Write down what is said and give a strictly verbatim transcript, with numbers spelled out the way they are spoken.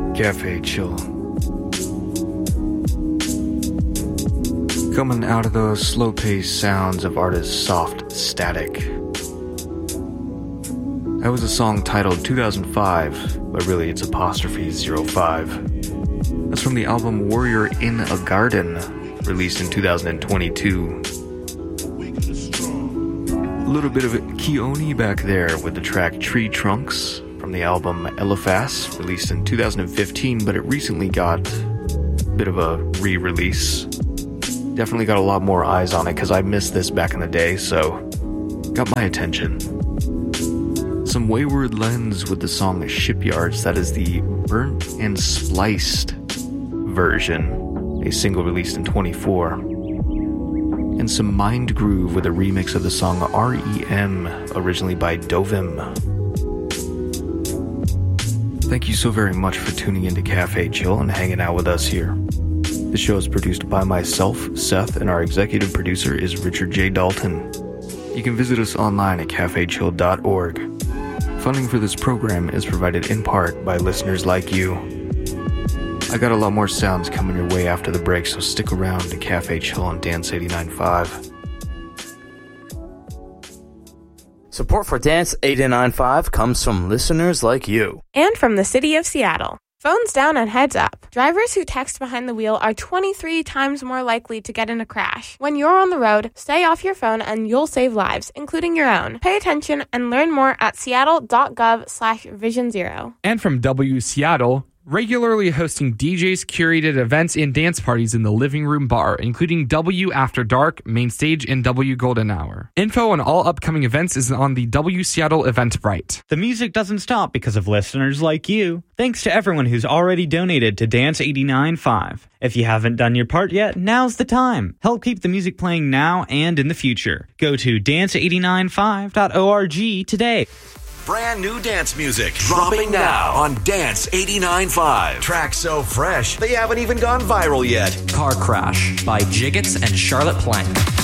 Cafe Chill. Coming out of the slow-paced sounds of artist Soft Static. That was a song titled two thousand five, but really it's apostrophe zero five. That's from the album Warrior in a Garden, released in two thousand twenty-two. A little bit of Keone back there with the track Tree Trunks from the album Eliphas, released in two thousand fifteen, but it recently got a bit of a re-release. Definitely got a lot more eyes on it because I missed this back in the day, so got my attention. Some Wayward Lens with the song Shipyards, that is the Burnt and Spliced version, a single released in twenty-four. And some Mind Groove with a remix of the song R E M, originally by Dovim. Thank you so very much for tuning into Cafe Chill and hanging out with us here. The show is produced by myself, Seth, and our executive producer is Richard J. Dalton. You can visit us online at cafe chill dot org. Funding for this program is provided in part by listeners like you. I got a lot more sounds coming your way after the break, so stick around to Cafe Chill on Dance eighty-nine point five. Support for Dance eighty-nine point five comes from listeners like you. And from the city of Seattle. Phones down and heads up. Drivers who text behind the wheel are twenty-three times more likely to get in a crash. When you're on the road, stay off your phone and you'll save lives, including your own. Pay attention and learn more at seattle.gov slash vision zero. And from W Seattle, regularly hosting D Js, curated events, and dance parties in the Living Room Bar, including W After Dark, Main Stage, and W Golden Hour. Info on all upcoming events is on the W Seattle Eventbrite. The music doesn't stop because of listeners like you. Thanks to everyone who's already donated to Dance eighty-nine point five. If you haven't done your part yet, now's the time. Help keep the music playing now and in the future. Go to dance eight nine five dot org today. Brand new dance music dropping now on Dance eighty-nine point five. Tracks so fresh, they haven't even gone viral yet. Car Crash by Jiggets and Charlotte Plank.